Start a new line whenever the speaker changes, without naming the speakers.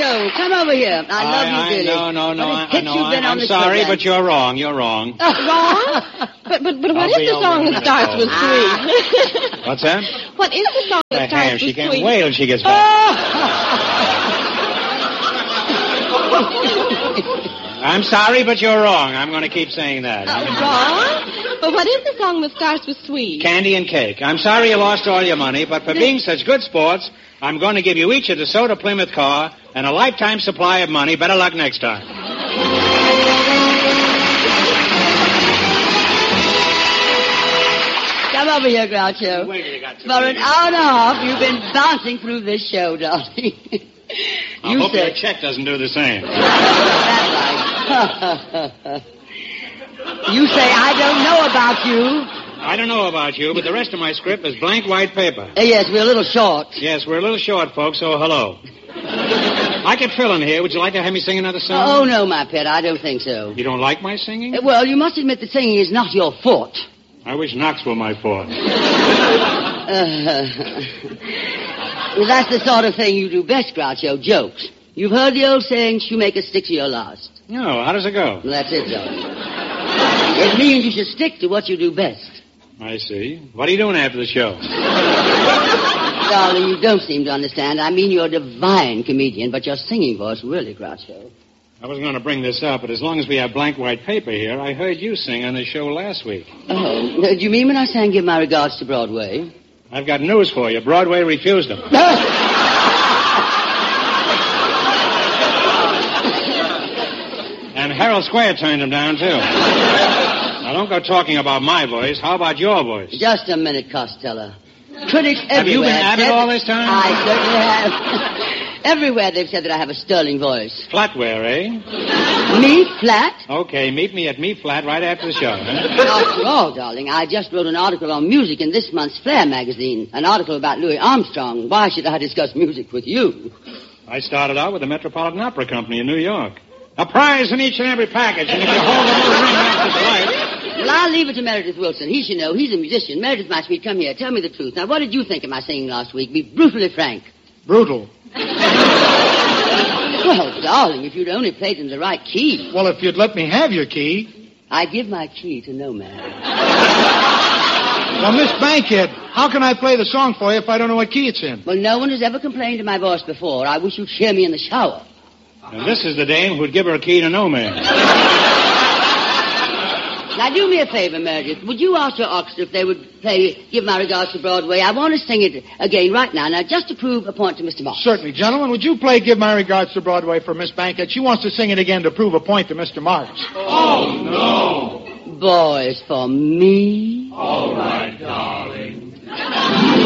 Groucho, come over here. I love you, Billy.
No.
I'm
sorry, but you're wrong. You're wrong.
Wrong? But what is the song that starts with sweet?
What's that?
What is the song that starts with
sweet? She can't
sweet?
wait till she gets back. I'm sorry, but you're wrong. I'm going to keep saying that.
Wrong? But what is the song that starts with sweet?
Candy and cake. I'm sorry you lost all your money, but for being such good sports, I'm going to give you each a DeSoto Plymouth car and a lifetime supply of money. Better luck next time.
Come over here, Groucho. For an hour and a half, you've been bouncing through this show, darling.
I hope your check doesn't do the same.
You say, I don't know about you.
I don't know about you, but the rest of my script is blank white paper.
Yes, we're a little short.
Yes, we're a little short, folks, so hello. I could fill in here. Would you like to have me sing another song?
Oh, no, my pet, I don't think so.
You don't like my singing?
Well, you must admit that singing is not your forte.
I wish Knox were my forte.
That's the sort of thing you do best, Groucho, jokes. You've heard the old saying, shoemaker, stick to your last.
No, how does it go?
Well, that's it, darling. It means you should stick to what you do best.
I see. What are you doing after the show?
Darling, you don't seem to understand. I mean, you're a divine comedian, but your singing voice really, Groucho.
I wasn't going to bring this up, but as long as we have blank white paper here, I heard you sing on the show last week.
Oh, do you mean when I sang Give My Regards to Broadway?
I've got news for you. Broadway refused them. And Herald Square turned him down, too. Now, don't go talking about my voice. How about your voice?
Just a minute, Costello. Critics everywhere
have you been at it all this time?
I certainly have. Everywhere they've said that I have a sterling voice.
Flatware, eh?
Me flat?
Okay, meet me at Me Flat right after the show.
After all, darling, I just wrote an article on music in this month's Flair magazine. An article about Louis Armstrong. Why should I discuss music with you?
I started out with the Metropolitan Opera Company in New York. A prize in each and every package, and if you hold the little ring after flight...
Well, I'll leave it to Meredith Wilson. He should know. He's a musician. Meredith, my sweet, come here. Tell me the truth. Now, what did you think of my singing last week? Be brutally frank.
Brutal.
Well, darling, if you'd only played in the right key.
Well, if you'd let me have your key.
I give my key to no man.
Well, Miss Bankhead, how can I play the song for you if I don't know what key it's in?
Well, no one has ever complained of my voice before. I wish you'd hear me in the shower.
And this is the dame who'd give her a key to no man.
Now, do me a favor, Meredith. Would you ask your orchestra if they would play Give My Regards to Broadway? I want to sing it again right now. Now, just to prove a point to Mr. Marks.
Certainly. Gentlemen, would you play Give My Regards to Broadway for Miss Bankhead? She wants to sing it again to prove a point to Mr. Marks.
Oh, no.
Boys, for me.
All right, darling.